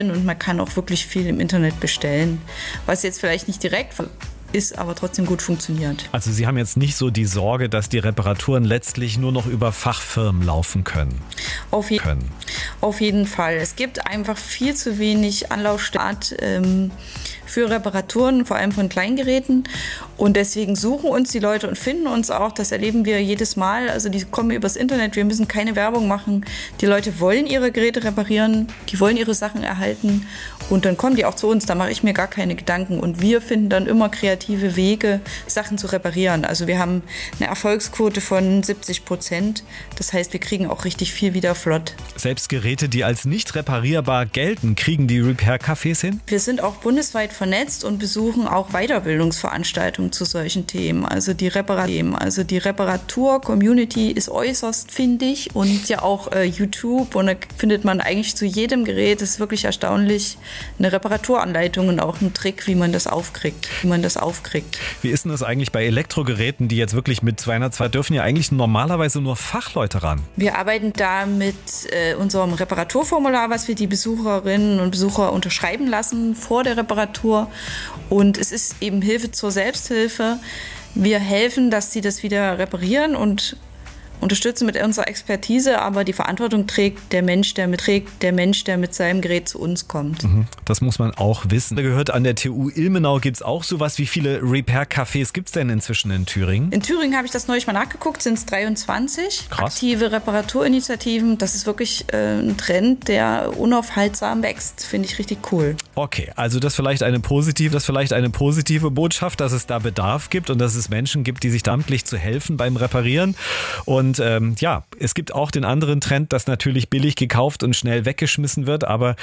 Und man kann auch wirklich viel im Internet bestellen, was jetzt vielleicht nicht direkt ist, aber trotzdem gut funktioniert. Also Sie haben jetzt nicht so die Sorge, dass die Reparaturen letztlich nur noch über Fachfirmen laufen können? Auf jeden Fall. Es gibt einfach viel zu wenig Anlaufstellen für Reparaturen, vor allem von Kleingeräten. Und deswegen suchen uns die Leute und finden uns auch. Das erleben wir jedes Mal. Also die kommen übers Internet. Wir müssen keine Werbung machen. Die Leute wollen ihre Geräte reparieren. Die wollen ihre Sachen erhalten. Und dann kommen die auch zu uns. Da mache ich mir gar keine Gedanken. Und wir finden dann immer kreative Wege, Sachen zu reparieren. Also wir haben eine Erfolgsquote von 70%. Das heißt, wir kriegen auch richtig viel wieder flott. Selbst Geräte, die als nicht reparierbar gelten, kriegen die Repair-Cafés hin? Wir sind auch bundesweit vernetzt und besuchen auch Weiterbildungsveranstaltungen zu solchen Themen. Also die Reparatur-Community ist äußerst findig und ja auch YouTube. Und da findet man eigentlich zu jedem Gerät, das ist wirklich erstaunlich, eine Reparaturanleitung und auch einen Trick, wie man das aufkriegt. Wie ist denn das eigentlich bei Elektrogeräten, die jetzt wirklich mit 202 dürfen ja eigentlich normalerweise nur Fachleute ran? Wir arbeiten da mit unserem Reparaturformular, was wir die Besucherinnen und Besucher unterschreiben lassen vor der Reparatur. Und es ist eben Hilfe zur Selbsthilfe. Wir helfen, dass sie das wieder reparieren und unterstützen mit unserer Expertise, aber die Verantwortung trägt der Mensch, der mit seinem Gerät zu uns kommt. Das muss man auch wissen. Da gehört an der TU Ilmenau gibt es auch sowas. Wie viele Repair-Cafés gibt es denn inzwischen in Thüringen? In Thüringen habe ich das neulich mal nachgeguckt, sind es 23 Krass. Aktive Reparaturinitiativen. Das ist wirklich ein Trend, der unaufhaltsam wächst. Finde ich richtig cool. Okay, also das vielleicht eine positive Botschaft, dass es da Bedarf gibt und dass es Menschen gibt, die sich da amtlich zu helfen beim Reparieren. Und es gibt auch den anderen Trend, dass natürlich billig gekauft und schnell weggeschmissen wird, aber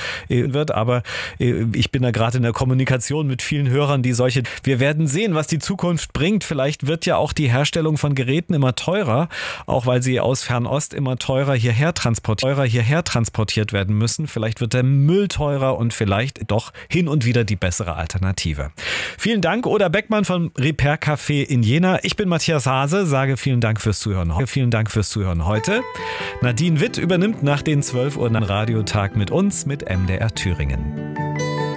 ich bin da gerade in der Kommunikation mit vielen Hörern, wir werden sehen, was die Zukunft bringt. Vielleicht wird ja auch die Herstellung von Geräten immer teurer, auch weil sie aus Fernost immer teurer hierher transportiert werden müssen. Vielleicht wird der Müll teurer und vielleicht doch hin und wieder die bessere Alternative. Vielen Dank, Oda Beckmann vom Repair Café in Jena. Ich bin Matthias Hase, sage vielen Dank fürs Zuhören heute. Nadine Witt übernimmt nach den 12 Uhr den Radiotag mit uns, mit MDR Thüringen.